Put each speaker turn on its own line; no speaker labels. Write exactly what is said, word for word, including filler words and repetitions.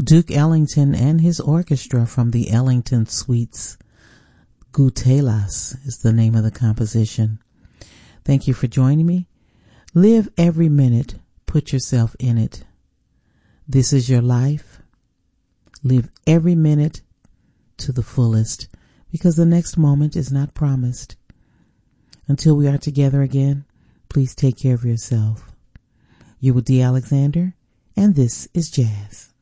Duke Ellington and his orchestra from the Ellington Suites. Gutelas is the name of the composition. Thank you for joining me. Live every minute. Put yourself in it. This is your life. Live every minute to the fullest, because the next moment is not promised. Until we are together again, please take care of yourself. You were D. Alexander, and this is Jazz.